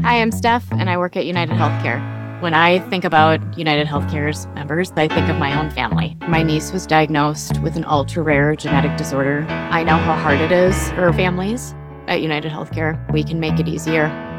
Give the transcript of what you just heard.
Hi, I'm Steph, and I work at United Healthcare. When I think about United Healthcare's members, I think of my own family. My niece was diagnosed with an ultra-rare genetic disorder. I know how hard it is for families. At United Healthcare, we can make it easier.